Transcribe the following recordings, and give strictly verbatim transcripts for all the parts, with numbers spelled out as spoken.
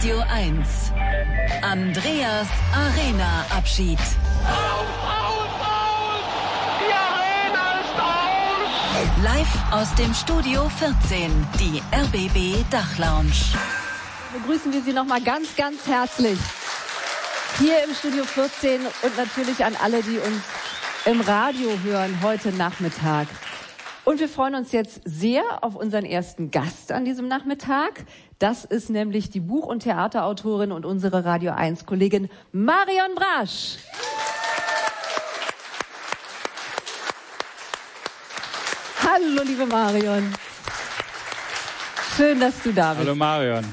Radio eins. Andreas Arena-Abschied. Aus, aus, aus! Die Arena ist aus! Live aus dem Studio vierzehn, die R B B Dachlounge. Begrüßen wir Sie nochmal ganz, ganz herzlich hier im Studio vierzehn und natürlich an alle, die uns im Radio hören heute Nachmittag. Und wir freuen uns jetzt sehr auf unseren ersten Gast an diesem Nachmittag. Das ist nämlich die Buch- und Theaterautorin und unsere Radio eins Kollegin Marion Brasch. Hallo, liebe Marion. Schön, dass du da bist. Hallo Marion.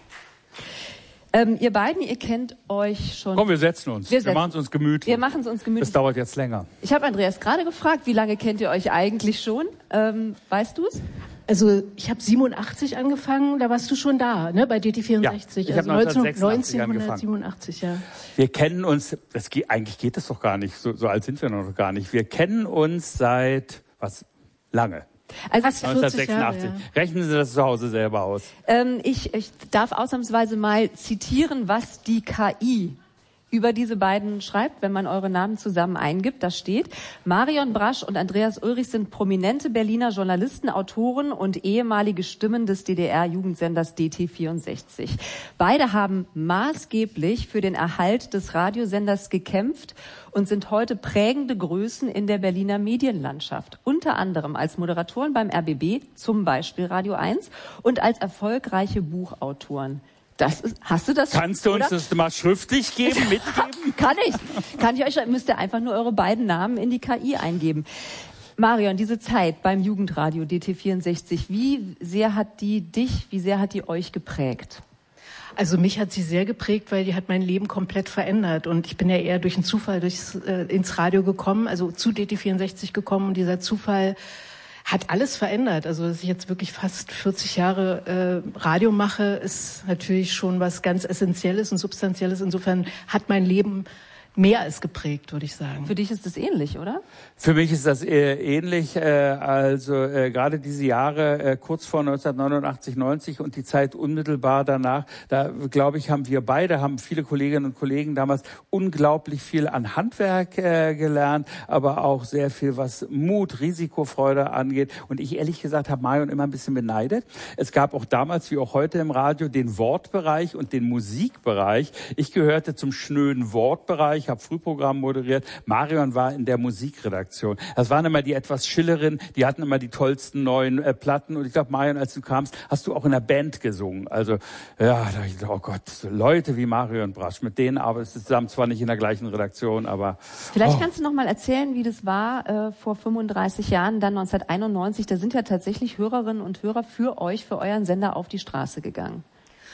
Ähm, ihr beiden, ihr kennt euch schon... Komm, wir setzen uns. Wir, wir setzen. machen es uns gemütlich. Wir machen es uns gemütlich. Das dauert jetzt länger. Ich habe Andreas gerade gefragt, wie lange kennt ihr euch eigentlich schon? Ähm, weißt du es? Also ich habe siebenundachtzig angefangen, da warst du schon da, ne, bei D T vierundsechzig. Ja, ich also habe neunzehnhundertsechsundachtzig neunzehnhundertsiebenundachtzig, ja. Wir kennen uns, das geht, eigentlich geht das doch gar nicht, so, so alt sind wir noch gar nicht. Wir kennen uns seit, was, lange. Also neunzehnhundertsechsundachtzig. Jahre, ja. Rechnen Sie das zu Hause selber aus. Ähm, ich, ich darf ausnahmsweise mal zitieren, was die K I über diese beiden schreibt, wenn man eure Namen zusammen eingibt. Da steht: Marion Brasch und Andreas Ulrich sind prominente Berliner Journalisten, Autoren und ehemalige Stimmen des D D R-Jugendsenders D T vierundsechzig. Beide haben maßgeblich für den Erhalt des Radiosenders gekämpft und sind heute prägende Größen in der Berliner Medienlandschaft. Unter anderem als Moderatoren beim R B B, zum Beispiel Radio eins, und als erfolgreiche Buchautoren. Das ist, hast du das? Kannst du uns oder? das mal schriftlich geben, mitgeben? Kann ich. Kann ich euch, müsst ihr einfach nur eure beiden Namen in die K I eingeben. Marion, diese Zeit beim Jugendradio D T vierundsechzig, wie sehr hat die dich, wie sehr hat die euch geprägt? Also mich hat sie sehr geprägt, weil die hat mein Leben komplett verändert. Und ich bin ja eher durch einen Zufall durchs, äh, ins Radio gekommen, also zu D T vierundsechzig gekommen. Und dieser Zufall hat alles verändert. Also dass ich jetzt wirklich fast vierzig Jahre äh, Radio mache, ist natürlich schon was ganz Essentielles und Substanzielles. Insofern hat mein Leben mehr als geprägt, würde ich sagen. Für dich ist das ähnlich, oder? Für mich ist das äh, ähnlich. Äh, also äh, gerade diese Jahre äh, kurz vor neunzehnhundertneunundachtzig, neunzig und die Zeit unmittelbar danach, da glaube ich, haben wir beide, haben viele Kolleginnen und Kollegen damals unglaublich viel an Handwerk äh, gelernt, aber auch sehr viel, was Mut, Risikofreude angeht. Und ich ehrlich gesagt habe Marion immer ein bisschen beneidet. Es gab auch damals, wie auch heute im Radio, den Wortbereich und den Musikbereich. Ich gehörte zum schnöden Wortbereich. Ich habe Frühprogramm moderiert. Marion war in der Musikredaktion. Das waren immer die etwas Schilleren, die hatten immer die tollsten neuen äh, Platten. Und ich glaube, Marion, als du kamst, hast du auch in der Band gesungen. Also, ja, da ich, oh Gott, so Leute wie Marion Brasch, mit denen arbeitest du zusammen, zwar nicht in der gleichen Redaktion, aber... Vielleicht oh. kannst du noch mal erzählen, wie das war äh, vor fünfunddreißig Jahren, dann neunzehnhunderteinundneunzig. Da sind ja tatsächlich Hörerinnen und Hörer für euch, für euren Sender auf die Straße gegangen.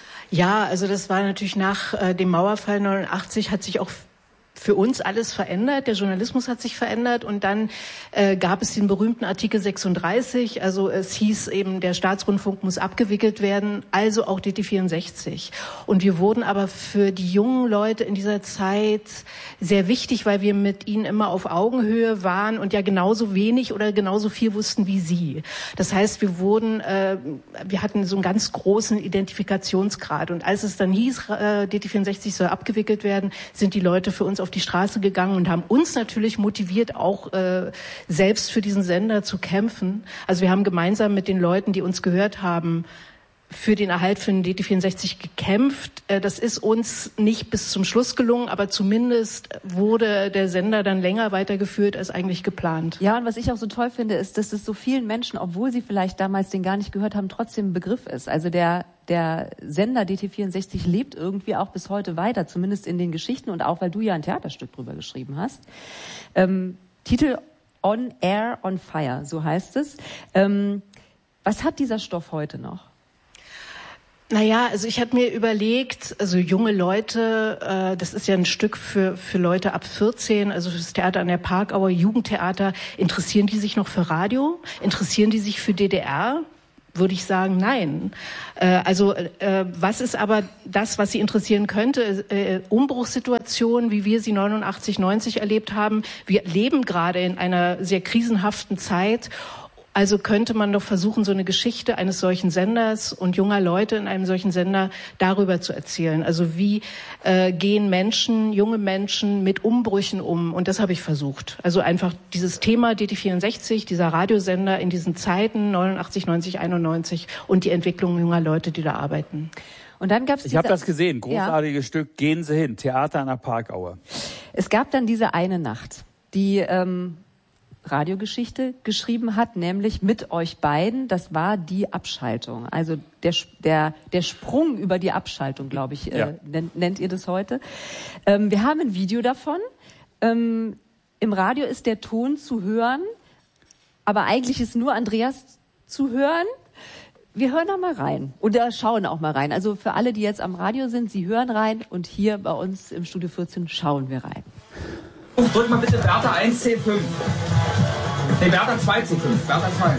Ja, also das war natürlich nach äh, dem Mauerfall neunundachtzig, hat sich auch für uns alles verändert, der Journalismus hat sich verändert und dann äh, gab es den berühmten Artikel sechsunddreißig, also es hieß eben, der Staatsrundfunk muss abgewickelt werden, also auch D T vierundsechzig. Und wir wurden aber für die jungen Leute in dieser Zeit sehr wichtig, weil wir mit ihnen immer auf Augenhöhe waren und ja genauso wenig oder genauso viel wussten wie sie. Das heißt, wir wurden, äh, wir hatten so einen ganz großen Identifikationsgrad und als es dann hieß, äh, D T vierundsechzig soll abgewickelt werden, sind die Leute für uns auf die Straße gegangen und haben uns natürlich motiviert, auch äh, selbst für diesen Sender zu kämpfen. Also wir haben gemeinsam mit den Leuten, die uns gehört haben, für den Erhalt für den D T vierundsechzig gekämpft. Äh, das ist uns nicht bis zum Schluss gelungen, aber zumindest wurde der Sender dann länger weitergeführt als eigentlich geplant. Ja, und was ich auch so toll finde, ist, dass es so vielen Menschen, obwohl sie vielleicht damals den gar nicht gehört haben, trotzdem ein Begriff ist. Also der Der Sender D T vierundsechzig lebt irgendwie auch bis heute weiter, zumindest in den Geschichten und auch, weil du ja ein Theaterstück drüber geschrieben hast. Ähm, Titel On Air, on Fire, so heißt es. Ähm, was hat dieser Stoff heute noch? Naja, also ich habe mir überlegt, also junge Leute, äh, das ist ja ein Stück für für Leute ab vierzehn, also das Theater an der Parkauer, Jugendtheater, interessieren die sich noch für Radio? Interessieren die sich für D D R? Würde ich sagen, nein. Äh, also äh, was ist aber das, was Sie interessieren könnte? Äh, Umbruchssituationen, wie wir sie neunundachtzig, neunzig erlebt haben. Wir leben gerade in einer sehr krisenhaften Zeit. also könnte man doch versuchen, so eine Geschichte eines solchen Senders und junger Leute in einem solchen Sender darüber zu erzählen. Also wie äh, gehen Menschen, junge Menschen mit Umbrüchen um? Und das habe ich versucht. Also einfach dieses Thema D T vierundsechzig, dieser Radiosender in diesen Zeiten, neunundachtzig, neunzig, einundneunzig und die Entwicklung junger Leute, die da arbeiten. Und dann gab's ich habe das gesehen, großartiges ja. Stück, Gehen Sie hin, Theater an der Parkaue. Es gab dann diese eine Nacht, die ähm, Radiogeschichte geschrieben hat, nämlich mit euch beiden. Das war die Abschaltung. Also der der der Sprung über die Abschaltung, glaube ich, ja. äh, nennt, nennt ihr das heute. Ähm, wir haben ein Video davon. Ähm, im Radio ist der Ton zu hören, aber eigentlich ist nur Andreas zu hören. Wir hören da mal rein oder schauen auch mal rein. Also für alle, die jetzt am Radio sind, sie hören rein und hier bei uns im Studio vierzehn schauen wir rein. Drück mal bitte Bertha eins C fünf. Ne, Bertha zwei C fünf. Bertha zwei.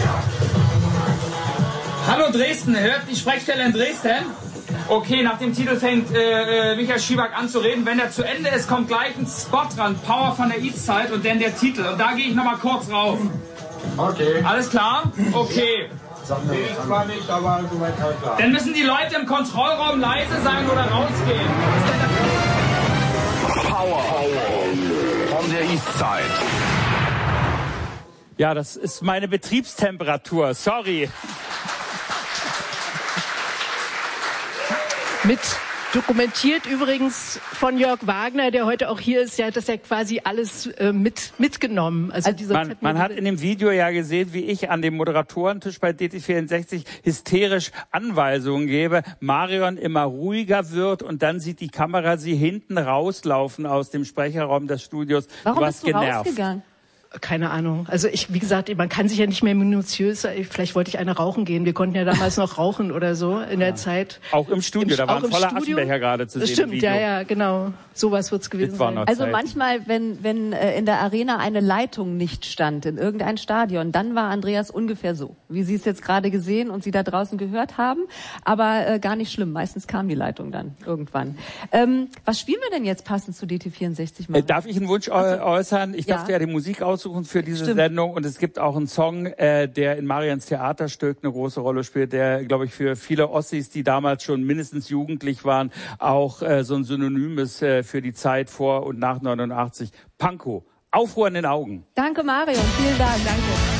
Hallo Dresden, hört die Sprechstelle in Dresden? Okay, nach dem Titel fängt äh, Michael Schiebak an zu reden. Wenn der zu Ende ist, kommt gleich ein Spot dran. Power von der Eastside und dann der Titel. Und da gehe ich nochmal kurz rauf. Okay. Alles klar? Okay. Nee, ich war nicht, aber soweit klar. Dann müssen die Leute im Kontrollraum leise sein oder rausgehen. Power von der Eastside. Ja, das ist meine Betriebstemperatur. Sorry. Mit dokumentiert übrigens von Jörg Wagner, der heute auch hier ist, ja, hat das ja quasi alles äh, mit mitgenommen. Also, also man, man hat in dem Video ja gesehen, wie ich an dem Moderatorentisch bei D T vierundsechzig hysterisch Anweisungen gebe, Marion immer ruhiger wird und dann sieht die Kamera sie hinten rauslaufen aus dem Sprecherraum des Studios. Warum du warst bist du genervt. rausgegangen? Keine Ahnung. Also ich, wie gesagt, man kann sich ja nicht mehr minutiös, vielleicht wollte ich eine rauchen gehen. Wir konnten ja damals noch rauchen oder so in der ja. Zeit. Auch im Studio, Im, da war ein voller Studio. Aschenbecher gerade zu das sehen. Stimmt, im Video. ja, ja, genau. Sowas wird's gewesen sein. Also Zeit. manchmal, wenn, wenn äh, in der Arena eine Leitung nicht stand, in irgendein Stadion, dann war Andreas ungefähr so, wie Sie es jetzt gerade gesehen und Sie da draußen gehört haben. Aber äh, gar nicht schlimm. Meistens kam die Leitung dann irgendwann. Ähm, was spielen wir denn jetzt passend zu D T vierundsechzig? Äh, darf ich einen Wunsch also, äußern? Ich ja. darf ja die Musik aussuchen für diese Stimmt. Sendung und es gibt auch einen Song, äh, der in Marians Theaterstück eine große Rolle spielt, der, glaube ich, für viele Ossis, die damals schon mindestens jugendlich waren, auch äh, so ein Synonym ist äh, für die Zeit vor und nach neunundachtzig. Pankow. Aufruhr in den Augen. Danke, Marion. Vielen Dank. Danke.